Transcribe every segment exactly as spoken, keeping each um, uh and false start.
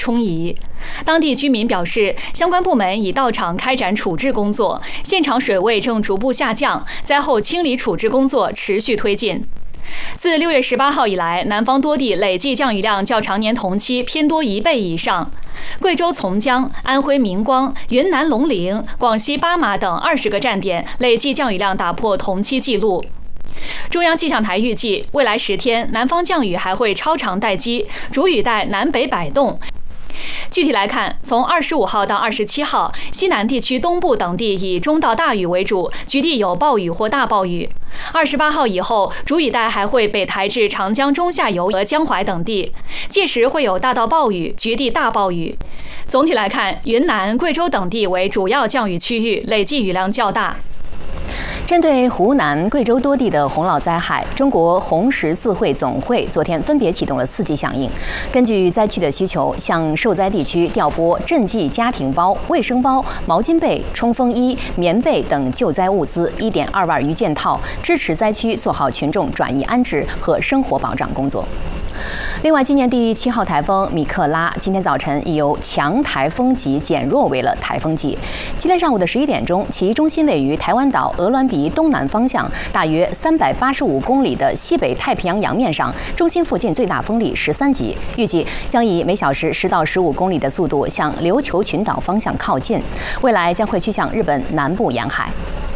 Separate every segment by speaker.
Speaker 1: 冲移。当地居民表示，相关部门已到场开展处置工作，现场水位正逐步下降，灾后清理处置工作持续推进。自六月十八号以来，南方多地累计降雨量较常年同期偏多一倍以上。贵州从江、安徽明光、云南龙陵、广西巴马等二十个站点累计降雨量打破同期纪录。中央气象台预计，未来十天南方降雨还会超长待机，主雨带南北摆动。具体来看，从二十五号到二十七号，西南地区东部等地以中到大雨为主，局地有暴雨或大暴雨。二十八号以后，主雨带还会北抬至长江中下游和江淮等地，届时会有大到暴雨，局地大暴雨。总体来看，云南、贵州等地为主要降雨区域，累计雨量较大。
Speaker 2: 针对湖南、贵州多地的洪涝灾害，中国红十字会总会昨天分别启动了四级响应，根据灾区的需求，向受灾地区调拨赈济家庭包、卫生包、毛巾被、冲锋衣、棉被等救灾物资一点二万余件套，支持灾区做好群众转移安置和生活保障工作。另外，今年第七号台风米克拉今天早晨已由强台风级减弱为了台风级。今天上午的十一点钟，其中心位于台湾岛鹅銮鼻东南方向大约三百八十五公里的西北太平洋洋面上，中心附近最大风力十三级，预计将以每小时十到十五公里的速度向琉球群岛方向靠近，未来将会趋向日本南部沿海。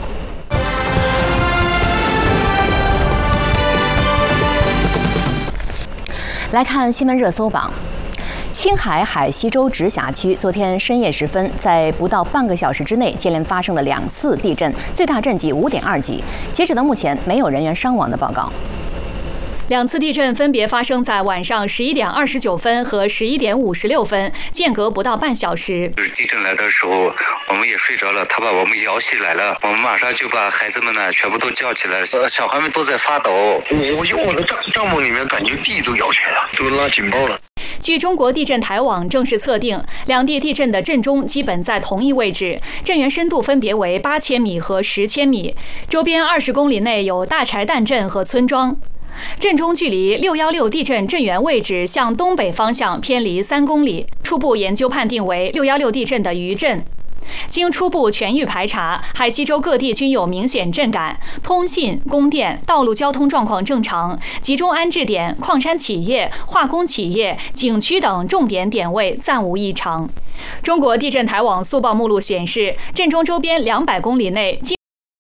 Speaker 2: 来看新闻热搜榜。青海海西州直辖区昨天深夜时分，在不到半个小时之内，接连发生了两次地震，最大震级五点二级。截止到目前，没有人员伤亡的报告。
Speaker 1: 两次地震分别发生在晚上十一点二十九分和十一点五十六分，间隔不到半小时。
Speaker 3: 就是地震来的时候，我们也睡着了，他把我们摇起来了，我们马上就把孩子们呢全部都叫起来了，小孩们都在发抖。
Speaker 4: 我我用我的帐帐篷里面感觉地都摇起来了，都拉警报了。
Speaker 1: 据中国地震台网正式测定，两地地震的震中基本在同一位置，震源深度分别为八千米和十千米，周边二十公里内有大柴旦镇和村庄。震中距离六一六地震震源位置向东北方向偏离三公里，初步研究判定为六一六地震的余震。经初步全域排查，海西州各地均有明显震感，通信、供电、道路交通状况正常，集中安置点、矿山企业、化工企业、景区等重点点位暂无异常。中国地震台网速报目录显示，震中周边两百公里内